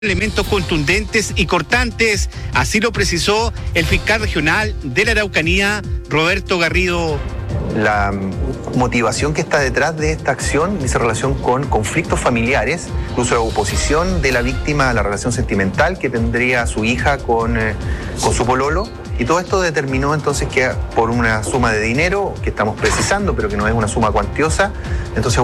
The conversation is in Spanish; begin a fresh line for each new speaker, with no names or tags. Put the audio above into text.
elementos contundentes y cortantes, así lo precisó el fiscal regional de la Araucanía, Roberto Garrido.
La motivación que está detrás de esta acción dice relación con conflictos familiares, incluso la oposición de la víctima a la relación sentimental que tendría su hija con su pololo. Y todo esto determinó entonces que por una suma de dinero, que estamos precisando, pero que no es una suma cuantiosa, entonces